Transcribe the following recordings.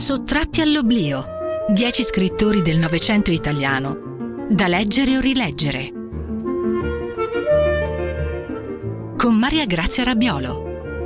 Sottratti all'oblio. 10 scrittori del Novecento italiano, da leggere o rileggere. Con Maria Grazia Rabbiolo.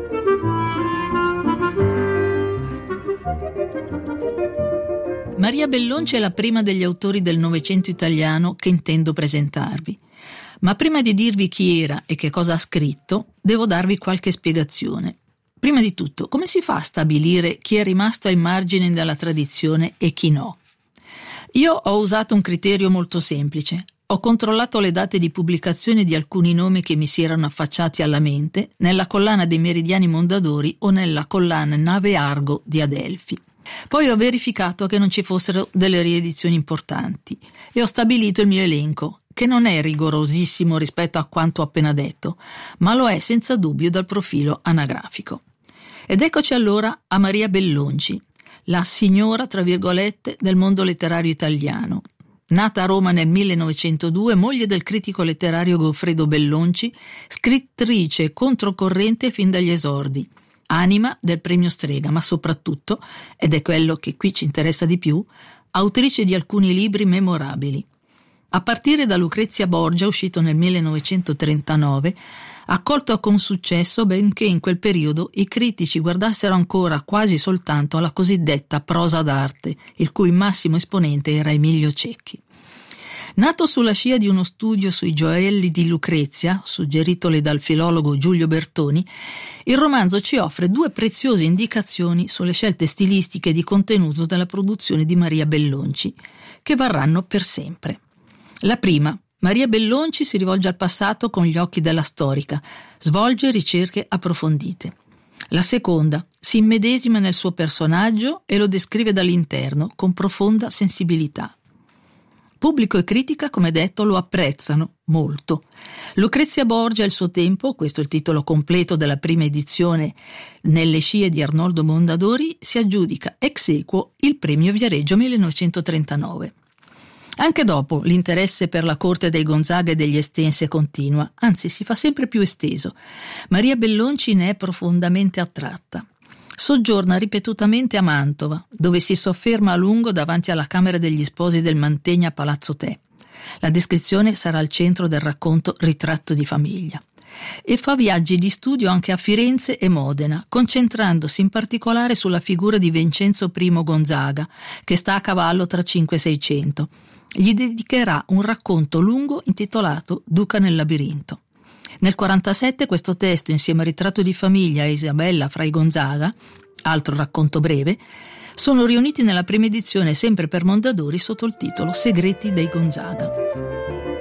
Maria Bellonci è la prima degli autori del Novecento italiano che intendo presentarvi. Ma prima di dirvi chi era e che cosa ha scritto, devo darvi qualche spiegazione. Prima di tutto, come si fa a stabilire chi è rimasto ai margini della tradizione e chi no? Io ho usato un criterio molto semplice. Ho controllato le date di pubblicazione di alcuni nomi che mi si erano affacciati alla mente nella collana dei Meridiani Mondadori o nella collana Nave Argo di Adelphi. Poi ho verificato che non ci fossero delle riedizioni importanti e ho stabilito il mio elenco, che non è rigorosissimo rispetto a quanto ho appena detto, ma lo è senza dubbio dal profilo anagrafico. Ed eccoci allora a Maria Bellonci, la signora, tra virgolette, del mondo letterario italiano. Nata a Roma nel 1902, moglie del critico letterario Goffredo Bellonci, scrittrice controcorrente fin dagli esordi, anima del premio Strega, ma soprattutto, ed è quello che qui ci interessa di più, autrice di alcuni libri memorabili. A partire da Lucrezia Borgia, uscito nel 1939, accolto con successo benché in quel periodo i critici guardassero ancora quasi soltanto alla cosiddetta prosa d'arte, il cui massimo esponente era Emilio Cecchi. Nato sulla scia di uno studio sui gioielli di Lucrezia, suggeritole dal filologo Giulio Bertoni, il romanzo ci offre due preziose indicazioni sulle scelte stilistiche e di contenuto della produzione di Maria Bellonci, che varranno per sempre. La prima, Maria Bellonci si rivolge al passato con gli occhi della storica, svolge ricerche approfondite. La seconda, si immedesima nel suo personaggio e lo descrive dall'interno con profonda sensibilità. Pubblico e critica, come detto, lo apprezzano molto. Lucrezia Borgia e il suo tempo, questo è il titolo completo della prima edizione nelle scie di Arnoldo Mondadori, si aggiudica ex aequo il premio Viareggio 1939. Anche dopo l'interesse per la corte dei Gonzaga e degli Estense continua, anzi si fa sempre più esteso. Maria Bellonci ne è profondamente attratta. Soggiorna ripetutamente a Mantova, dove si sofferma a lungo davanti alla Camera degli Sposi del Mantegna a Palazzo Te. La descrizione sarà al centro del racconto Ritratto di famiglia. E fa viaggi di studio anche a Firenze e Modena, concentrandosi in particolare sulla figura di Vincenzo I Gonzaga, che sta a cavallo tra 5 e 600. Gli dedicherà un racconto lungo intitolato Duca nel labirinto. Nel 1947 questo testo, insieme a Ritratto di famiglia e Isabella fra i Gonzaga, altro racconto breve, sono riuniti nella prima edizione sempre per Mondadori sotto il titolo Segreti dei Gonzaga.